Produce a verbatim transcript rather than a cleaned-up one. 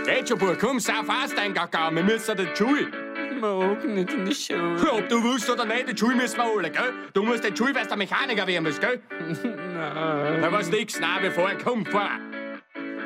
Geht schon, Bub, komm, sau fast, dein Gaga, wir müssen den Schul. Morgen nicht in die Schule. Ob du willst oder nicht, den Schul müssen wir holen, gell? Du musst den Schul, weil du Mechaniker werden musst, gell? Nein. Da was nix, nein, bevor er kommt, fahr.